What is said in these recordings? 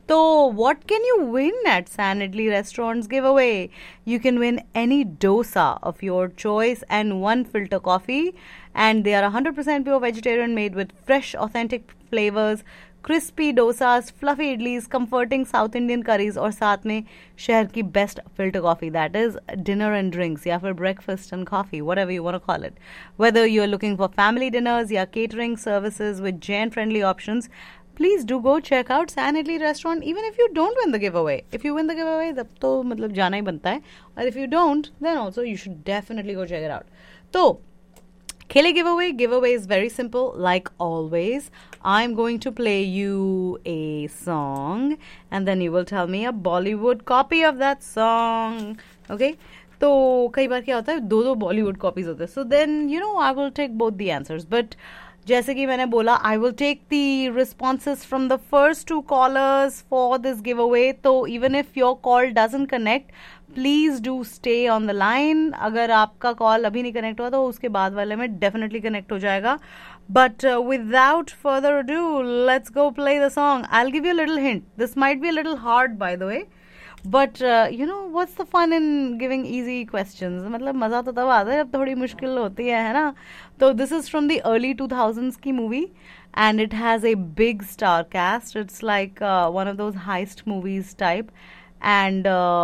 तो what can you win at San Idli Restaurant's giveaway? You can win any dosa of your choice and one filter coffee. And they are 100% pure vegetarian, made with fresh, authentic flavors, crispy dosas, fluffy idlis, comforting South Indian curries और साथ में शहर की best filter coffee, that is dinner and drinks या फिर breakfast and coffee, whatever you want to call it. Whether you're looking for family dinners या catering services with Jain friendly options, please do go check out San Idli Restaurant even if you don't win the giveaway. If you win the giveaway, तब तो मतलब जाना ही बनता है, और if you don't, then also you should definitely go check it out. तो Khele giveaway. Giveaway is very simple. Like always, I'm going to play you a song and then you will tell me a Bollywood copy of that song. Okay? तो कई बार क्या होता है, दो Bollywood copies होते हैं. So then you know I will take both the answers. But जैसे कि मैंने बोला, I will take the responses from the first to callers for this give away. तो even if your call doesn't connect, please do stay on the line. अगर आपका call अभी नहीं connect हुआ तो उसके बाद वाले में डेफिनेटली कनेक्ट हो जाएगा. But without further ado, let's go play the song. I'll give you a little hint. This might be a little hard, by the way. But you know, what's the fun in giving easy questions? मतलब मज़ा तो तब आता है जब थोड़ी मुश्किल होती है ना? तो this is from the early 2000s की movie, and it has a big star cast. It's like one of those heist movies type, and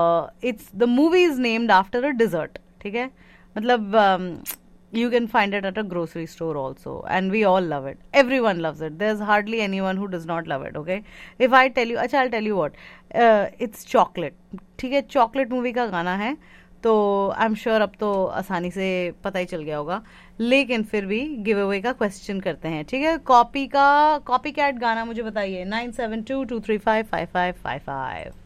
the movie is named after a dessert. ठीक है? मतलब you can find it at a grocery store also, and we all love it. Everyone loves it. There's hardly anyone who does not love it. Okay, if I tell you, अच्छा, I'll tell you what, it's chocolate. ठीक है, chocolate movie का गाना है. तो I am sure अब तो आसानी से पता ही चल गया होगा, लेकिन फिर भी गिव अवे का क्वेश्चन करते हैं. ठीक है, कॉपी कैट गाना मुझे बताइए. 9722355555.